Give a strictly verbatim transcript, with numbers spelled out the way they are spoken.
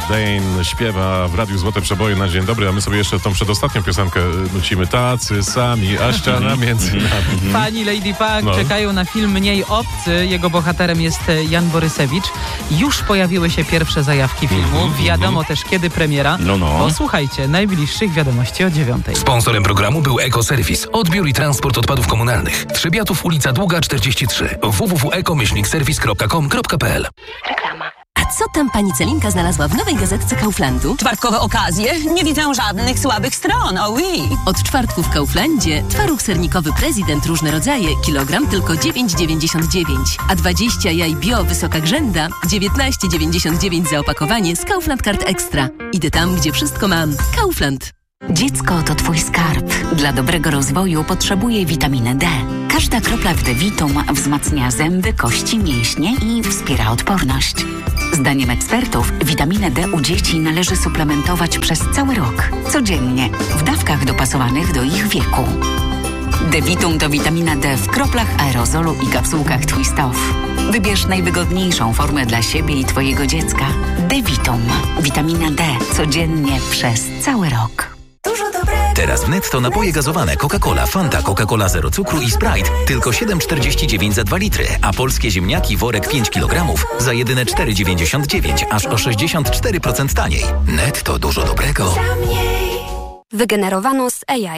Dane śpiewa w Radiu Złote Przeboje na dzień dobry, a my sobie jeszcze tą przedostatnią piosenkę nucimy. Tacy sami, a ściana między nami. Fani Lady Punk No. czekają na film Mniej obcy. Jego bohaterem jest Jan Borysewicz. Już pojawiły się pierwsze zajawki filmu. Mhm, Wiadomo też, kiedy premiera. No, no. Posłuchajcie najbliższych wiadomości o dziewiątej. Sponsorem programu był Ekoserwis. Odbiór i transport odpadów komunalnych. Trzebiatów, ulica Długa czterdzieści trzy. w w w kropka eko myślnik serwis kropka com kropka p l. Reklama. A co tam pani Celinka znalazła w nowej gazetce Kauflandu? Czwartkowe okazje? Nie widzę żadnych słabych stron, oh oui. Od czwartku w Kauflandzie twaróg sernikowy Prezydent różne rodzaje, kilogram tylko dziewięć dziewięćdziesiąt dziewięć, a dwadzieścia jaj bio wysoka grzęda dziewiętnaście dziewięćdziesiąt dziewięć za opakowanie z Kaufland Card Extra. Idę tam, gdzie wszystko mam. Kaufland. Dziecko to twój skarb. Dla dobrego rozwoju potrzebuje witaminy D. Każda kropla w D-Vitum wzmacnia zęby, kości, mięśnie i wspiera odporność. Zdaniem ekspertów witaminę D u dzieci należy suplementować przez cały rok, codziennie, w dawkach dopasowanych do ich wieku. D-Vitum to witamina D w kroplach, aerozolu i kapsułkach Twist Off. Wybierz najwygodniejszą formę dla siebie i twojego dziecka. D-Vitum. Witamina D codziennie przez cały rok. Teraz w Netto napoje gazowane Coca-Cola, Fanta, Coca-Cola zero cukru i Sprite tylko siedem czterdzieści dziewięć za dwa litry, a polskie ziemniaki worek pięć kilogramów za jedyne cztery dziewięćdziesiąt dziewięć, aż o sześćdziesiąt cztery procent taniej. Netto, dużo dobrego. Wygenerowano z A I.